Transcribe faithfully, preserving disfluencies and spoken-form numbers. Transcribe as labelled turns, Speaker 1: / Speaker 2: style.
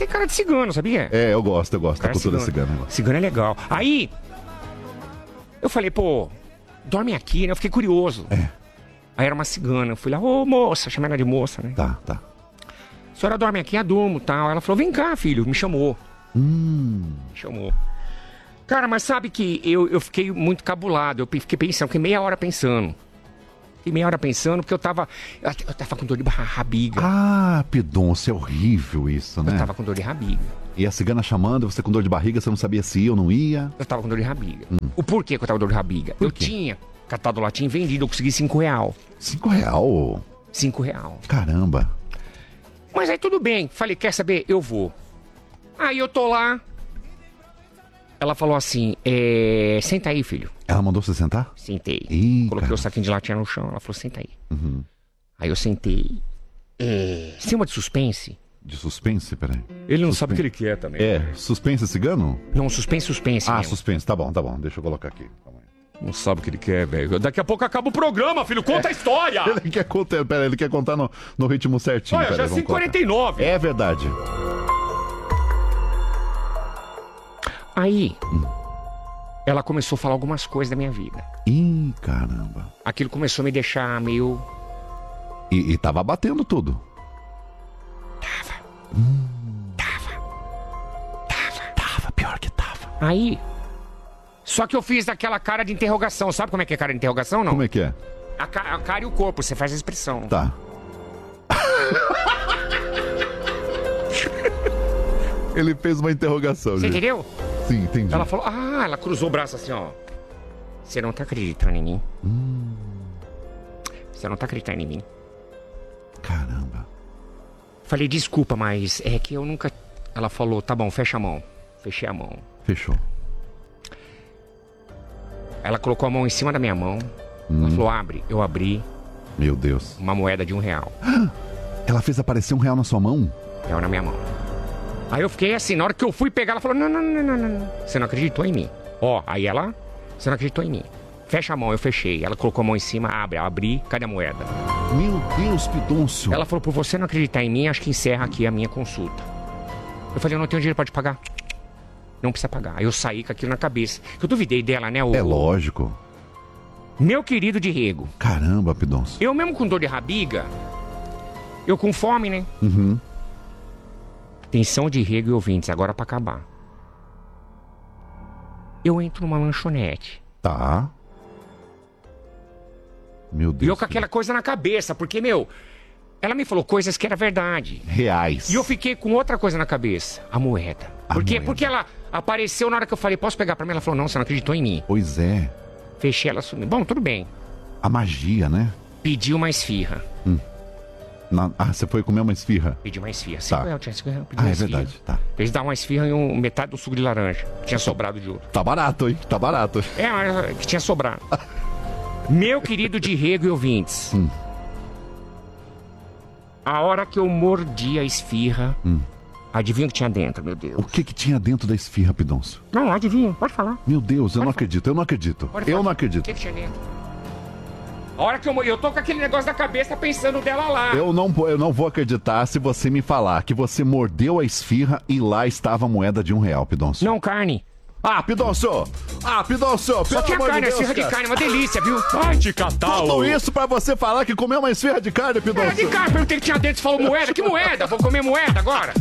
Speaker 1: tem cara de cigano, sabia?
Speaker 2: É, eu gosto, eu gosto da
Speaker 1: Cara
Speaker 2: cultura
Speaker 1: cigano.
Speaker 2: cigana.
Speaker 1: Cigano é legal. Aí, eu falei, pô, dorme aqui, né? Eu fiquei curioso.
Speaker 2: É.
Speaker 1: Aí era uma cigana. Eu fui lá, ô moça, chamei ela de moça, né?
Speaker 2: Tá, tá.
Speaker 1: A senhora dorme aqui, eu durmo, tal. Ela falou, vem cá, filho. Me chamou.
Speaker 2: Hum.
Speaker 1: Me chamou. Cara, mas sabe que eu, eu fiquei muito cabulado. Eu fiquei pensando, fiquei meia hora pensando. Fiquei meia hora pensando, porque eu tava... Eu, eu tava com dor de rabiga.
Speaker 2: Ah, Pidoncio, é horrível isso, né?
Speaker 1: Eu tava com dor de rabiga.
Speaker 2: E a cigana chamando, você com dor de barriga, você não sabia se ia ou não ia?
Speaker 1: Eu tava com dor de rabiga. Hum. O porquê que eu tava com dor de rabiga?
Speaker 2: Por
Speaker 1: eu
Speaker 2: quê?
Speaker 1: tinha catado latim vendido, eu consegui cinco real.
Speaker 2: Cinco real?
Speaker 1: Cinco real.
Speaker 2: Caramba.
Speaker 1: Mas aí tudo bem. Falei, quer saber? Eu vou. Aí eu tô lá. Ela falou assim, é... senta aí, filho.
Speaker 2: Ela mandou você sentar?
Speaker 1: Sentei.
Speaker 2: Ih,
Speaker 1: Coloquei
Speaker 2: cara.
Speaker 1: o saquinho de latinha no chão. Ela falou, senta aí.
Speaker 2: Uhum.
Speaker 1: Aí eu sentei. É... Cima de suspense.
Speaker 2: De suspense, peraí.
Speaker 1: Ele não
Speaker 2: Suspense.
Speaker 1: sabe o que ele quer também.
Speaker 2: É, suspense cigano?
Speaker 1: Não, suspense, suspense
Speaker 2: Ah,
Speaker 1: mesmo.
Speaker 2: suspense, tá bom, tá bom. Deixa eu colocar aqui. Calma aí.
Speaker 1: Não sabe o que ele quer, velho. Daqui a pouco acaba o programa, filho. Conta a história.
Speaker 2: Ele quer contar, peraí, ele quer contar no, no ritmo certinho.
Speaker 1: Olha, já
Speaker 2: peraí,
Speaker 1: é
Speaker 2: vamos
Speaker 1: cinco e quarenta e nove.
Speaker 2: colocar. É verdade.
Speaker 1: Aí, ela começou a falar algumas coisas da minha vida.
Speaker 2: Ih, caramba.
Speaker 1: Aquilo começou a me deixar meio...
Speaker 2: E, e tava batendo tudo.
Speaker 1: Tava.
Speaker 2: Hum.
Speaker 1: Tava. Tava.
Speaker 2: Tava, pior que tava.
Speaker 1: Aí, só que eu fiz aquela cara de interrogação. Sabe como é que é cara de interrogação, não?
Speaker 2: Como é que é?
Speaker 1: A, ca a cara e o corpo, você faz a expressão.
Speaker 2: Tá. Ele fez uma interrogação,
Speaker 1: Você
Speaker 2: gente.
Speaker 1: entendeu?
Speaker 2: Sim, entendi.
Speaker 1: Ela falou, ah, ela cruzou o braço assim, ó. Você não tá acreditando em mim?
Speaker 2: Hum.
Speaker 1: Você não tá acreditando em mim?
Speaker 2: Caramba.
Speaker 1: Falei, desculpa, mas é que eu nunca... Ela falou, tá bom, fecha a mão. Fechei a mão.
Speaker 2: Fechou.
Speaker 1: Ela colocou a mão em cima da minha mão.
Speaker 2: Hum.
Speaker 1: Ela falou, abre. Eu abri
Speaker 2: Meu Deus.
Speaker 1: uma moeda de um real.
Speaker 2: Ela fez aparecer um real na sua mão?
Speaker 1: Real na minha mão. Aí eu fiquei assim, na hora que eu fui pegar, ela falou, não, não, não, não, não, não. Você não acreditou em mim. Ó, aí ela, você não acreditou em mim. Fecha a mão, eu fechei. Ela colocou a mão em cima, abre. Eu abri, cadê a moeda?
Speaker 2: Meu Deus, Pidoncio.
Speaker 1: Ela falou, por você não acreditar em mim, acho que encerra aqui a minha consulta. Eu falei, eu não tenho dinheiro pra te pagar. Não precisa pagar. Aí eu saí com aquilo na cabeça. Eu duvidei dela, né? O...
Speaker 2: É lógico.
Speaker 1: Meu querido de rego.
Speaker 2: Caramba, Pidoncio.
Speaker 1: Eu mesmo com dor de rabiga, eu com fome, né?
Speaker 2: Uhum.
Speaker 1: Atenção de rego e ouvintes, agora pra acabar. Eu entro numa lanchonete.
Speaker 2: Tá. Meu
Speaker 1: E
Speaker 2: Deus.
Speaker 1: eu com aquela coisa na cabeça, porque, meu, ela me falou coisas que era verdade.
Speaker 2: Reais.
Speaker 1: E eu fiquei com outra coisa na cabeça, a moeda.
Speaker 2: A
Speaker 1: Por quê?
Speaker 2: moeda.
Speaker 1: Porque ela apareceu na hora que eu falei, posso pegar pra mim? Ela falou, não, você não acreditou em mim.
Speaker 2: Pois é.
Speaker 1: Fechei, ela sumiu. Bom, tudo bem.
Speaker 2: A magia, né?
Speaker 1: Pedi uma esfirra.
Speaker 2: Na... Ah, você foi comer uma esfirra.
Speaker 1: Pedi uma esfirra. Cinco
Speaker 2: Tá.
Speaker 1: reais, tinha cinco reais, pedi
Speaker 2: Ah,
Speaker 1: uma
Speaker 2: é
Speaker 1: esfirra.
Speaker 2: verdade. Tá.
Speaker 1: Eles davam uma esfirra e um, metade do suco de laranja. Tinha sobrado de outro.
Speaker 2: Tá barato, hein? Tá barato.
Speaker 1: É, mas que tinha sobrado. Meu querido de rego e ouvintes.
Speaker 2: Hum.
Speaker 1: A hora que eu mordi a esfirra,
Speaker 2: Hum.
Speaker 1: adivinha o que tinha dentro, meu Deus?
Speaker 2: O que que tinha dentro da esfirra, Pidoncio?
Speaker 1: Não, adivinha, pode falar.
Speaker 2: Meu Deus, eu
Speaker 1: Pode
Speaker 2: não
Speaker 1: falar.
Speaker 2: acredito, eu não acredito.
Speaker 1: Pode
Speaker 2: Eu
Speaker 1: falar.
Speaker 2: não
Speaker 1: O
Speaker 2: acredito.
Speaker 1: que, que tinha dentro? A hora que eu mordi, eu tô com aquele negócio na cabeça pensando dela lá.
Speaker 2: Eu não, eu não vou acreditar se você me falar que você mordeu a esfirra e lá estava a moeda de um real, Pidoncio.
Speaker 1: Não, carne.
Speaker 2: Ah, Pidoncio! Ah, Pidoncio!
Speaker 1: Só
Speaker 2: Pelo
Speaker 1: tinha
Speaker 2: amor
Speaker 1: carne,
Speaker 2: de Deus,
Speaker 1: esfirra de
Speaker 2: cara.
Speaker 1: carne, uma delícia, viu? Vai te catar,
Speaker 2: Tudo
Speaker 1: ô.
Speaker 2: isso pra você falar que comeu uma esfirra de carne,
Speaker 1: Era de
Speaker 2: Pidoncio.
Speaker 1: carne, perguntei o que tinha dentro, você falou moeda. Que moeda? Vou comer moeda agora?